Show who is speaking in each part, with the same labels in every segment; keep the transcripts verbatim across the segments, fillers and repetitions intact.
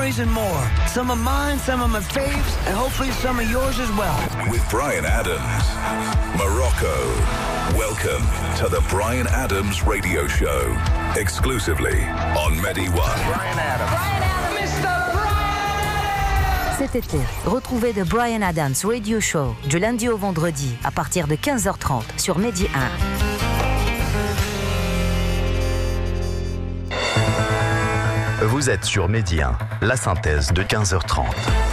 Speaker 1: stories and more. Some of mine, some of my faves, and hopefully some of yours as well.
Speaker 2: With Bryan Adams, Morocco. Welcome to the Bryan Adams Radio Show, exclusively on Medi One.
Speaker 3: Bryan Adams. Bryan Adams. Mister Bryan.
Speaker 4: Cet été, retrouvez The Bryan Adams Radio Show du lundi au vendredi à partir de quinze heures trente sur Medi un.
Speaker 5: Vous êtes sur Medi un, la synthèse de quinze heures trente.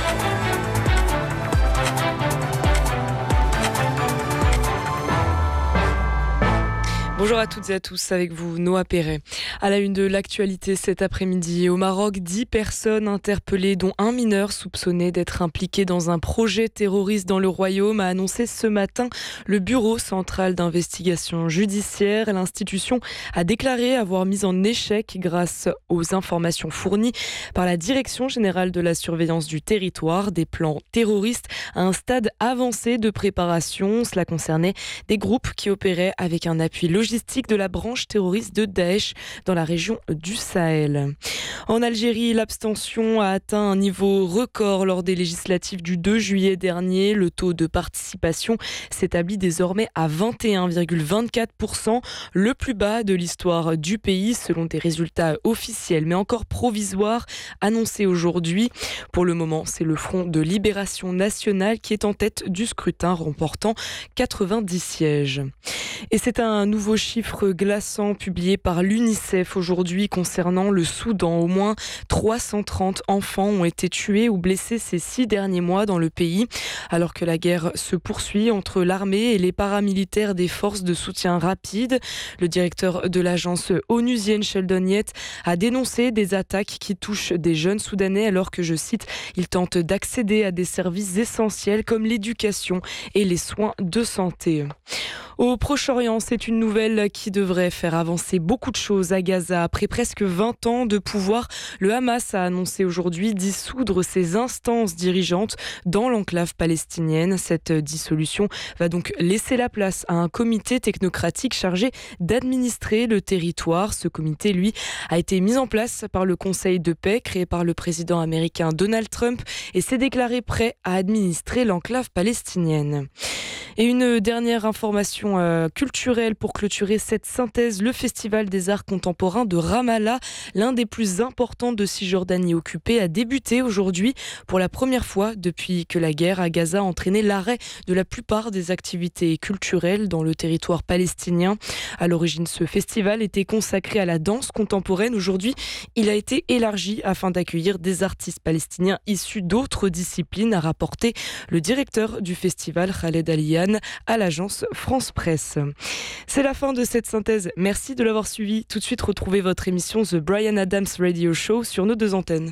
Speaker 6: Bonjour à toutes et à tous, avec vous Noah Perret. À la une de l'actualité cet après-midi, au Maroc, dix personnes interpellées, dont un mineur soupçonné d'être impliqué dans un projet terroriste dans le royaume, a annoncé ce matin le Bureau central d'investigation judiciaire. L'institution a déclaré avoir mis en échec, grâce aux informations fournies par la Direction générale de la surveillance du territoire, des plans terroristes à un stade avancé de préparation. Cela concernait des groupes qui opéraient avec un appui logistique de la branche terroriste de Daesh dans la région du Sahel. En Algérie, l'abstention a atteint un niveau record lors des législatives du deux juillet dernier. Le taux de participation s'établit désormais à vingt et un virgule vingt-quatre pour cent, le plus bas de l'histoire du pays selon des résultats officiels mais encore provisoires annoncés aujourd'hui. Pour le moment, c'est le Front de Libération Nationale qui est en tête du scrutin, remportant quatre-vingt-dix sièges. Et c'est un nouveau chiffre glaçant publié par l'UNICEF aujourd'hui concernant le Soudan. Au moins trois cent trente enfants ont été tués ou blessés ces six derniers mois dans le pays, alors que la guerre se poursuit entre l'armée et les paramilitaires des forces de soutien rapide. Le directeur de l'agence onusienne Sheldon Yett a dénoncé des attaques qui touchent des jeunes Soudanais alors que, je cite, ils tentent d'accéder à des services essentiels comme l'éducation et les soins de santé. Au Proche-Orient, c'est une nouvelle qui devrait faire avancer beaucoup de choses à Gaza. Après presque vingt ans de pouvoir, le Hamas a annoncé aujourd'hui dissoudre ses instances dirigeantes dans l'enclave palestinienne. Cette dissolution va donc laisser la place à un comité technocratique chargé d'administrer le territoire. Ce comité, lui, a été mis en place par le Conseil de paix créé par le président américain Donald Trump et s'est déclaré prêt à administrer l'enclave palestinienne. Et une dernière information euh, culturelle pour clôturer cette synthèse. Le Festival des Arts Contemporains de Ramallah, l'un des plus importants de Cisjordanie occupée, a débuté aujourd'hui pour la première fois depuis que la guerre à Gaza a entraîné l'arrêt de la plupart des activités culturelles dans le territoire palestinien. À l'origine, ce festival était consacré à la danse contemporaine. Aujourd'hui, il a été élargi afin d'accueillir des artistes palestiniens issus d'autres disciplines, a rapporté le directeur du festival, Khaled Aliyan, à l'agence France Presse. C'est la fin de cette synthèse. Merci de l'avoir suivi. Tout de suite, retrouvez votre émission The Bryan Adams Radio Show sur nos deux antennes.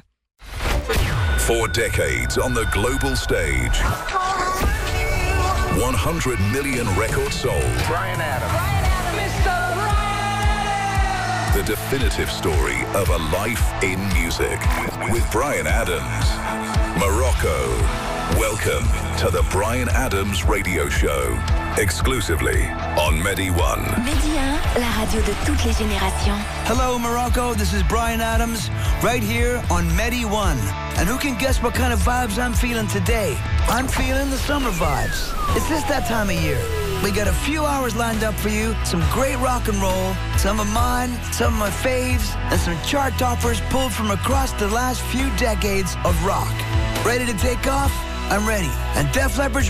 Speaker 2: Four decades on the global stage. one hundred million records sold.
Speaker 3: Bryan Adams. Bryan Adams. Mister Bryan.
Speaker 2: The definitive story of a life in music. With Bryan Adams, Morocco. Welcome to the Bryan Adams Radio Show, exclusively on Medi One.
Speaker 7: Medi un, la radio de toutes les générations.
Speaker 1: Hello, Morocco. This is Bryan Adams, right here on Medi One. And who can guess what kind of vibes I'm feeling today? I'm feeling the summer vibes. It's just that time of year. We got a few hours lined up for you, some great rock and roll, some of mine, some of my faves, and some chart toppers pulled from across the last few decades of rock. Ready to take off? I'm ready. And Def Leppard's